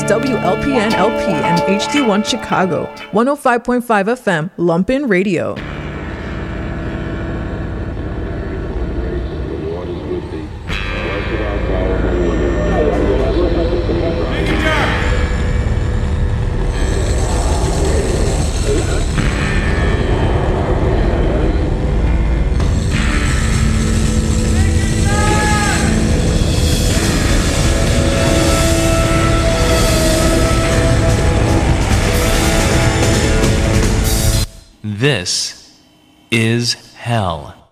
WLPN-LP and HD1 Chicago, 105.5 FM, Lumpin Radio. This is hell.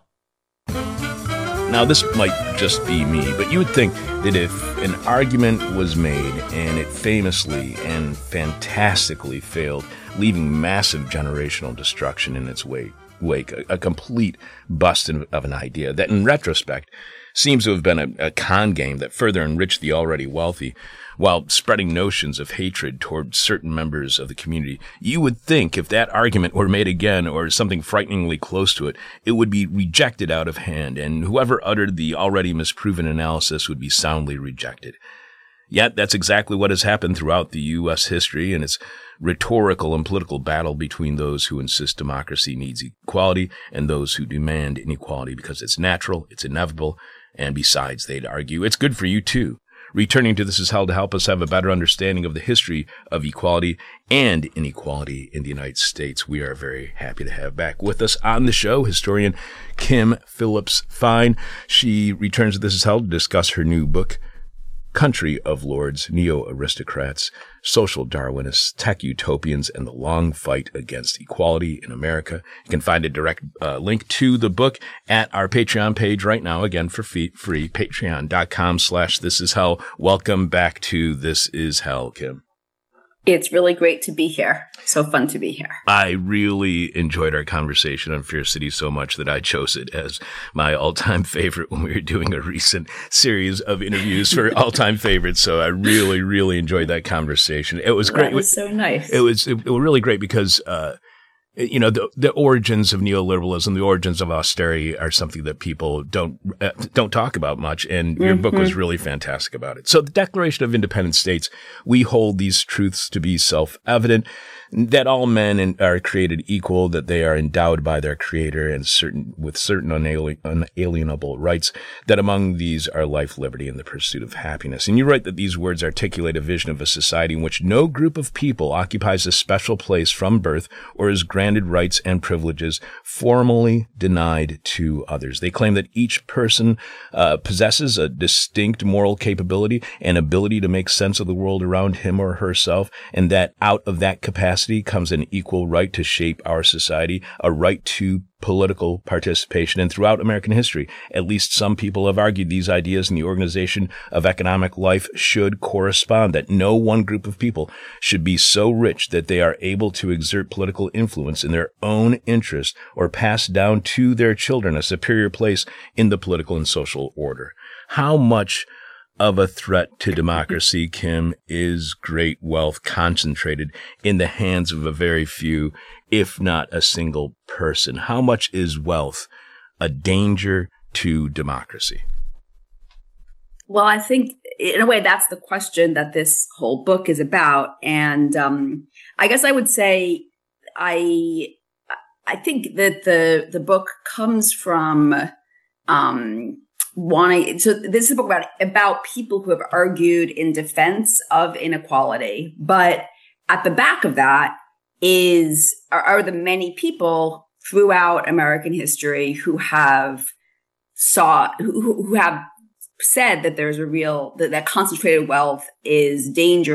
Now, this might just be me, but you would think that if an argument was made and it famously and fantastically failed, leaving massive generational destruction in its wake, a complete bust of an idea that in retrospect seems to have been a con game that further enriched the already wealthy while spreading notions of hatred toward certain members of the community. You would think if that argument were made again or something frighteningly close to it, it would be rejected out of hand, and whoever uttered the already misproven analysis would be soundly rejected. Yet that's exactly what has happened throughout the U.S. history and its rhetorical and political battle between those who insist democracy needs equality and those who demand inequality because it's natural, it's inevitable, and besides, they'd argue, it's good for you too. Returning to This Is Hell to help us have a better understanding of the history of equality and inequality in the United States, we are very happy to have back with us on the show historian Kim Phillips Fine. She returns to This Is Hell to discuss her new book, Country of Lords, Neo-Aristocrats, Social Darwinists, Tech Utopians, and the Long Fight Against Equality in America. You can find a direct link to the book at our Patreon page right now, again for free, patreon.com/thisishell. Welcome back to This Is Hell, Kim. It's really great to be here. So fun to be here. I really enjoyed our conversation on Fear City so much that I chose it as my all-time favorite when we were doing a recent series of interviews for all-time favorites. So I really, really enjoyed that conversation. It was great. That was so nice. It was really great because, the origins of neoliberalism, the origins of austerity are something that people don't talk about much. And your book was really fantastic about it. So the Declaration of Independent States, we hold these truths to be self-evident, that all men are created equal, that they are endowed by their creator and with certain unalienable rights, that among these are life, liberty, and the pursuit of happiness. And you write that these words articulate a vision of a society in which no group of people occupies a special place from birth or is granted rights and privileges formally denied to others. They claim that each person possesses a distinct moral capability and ability to make sense of the world around him or herself, and that out of that capacity comes an equal right to shape our society, a right to political participation. And throughout American history, at least some people have argued these ideas in the organization of economic life should correspond, that no one group of people should be so rich that they are able to exert political influence in their own interest or pass down to their children a superior place in the political and social order. How much of a threat to democracy, Kim, is great wealth concentrated in the hands of a very few, if not a single person? How much is wealth a danger to democracy? Well, I think in a way that's the question that this whole book is about. And I guess I would say I think that the book comes from so this is a book about people who have argued in defense of inequality, but at the back of that are the many people throughout American history who have said that there's that concentrated wealth is dangerous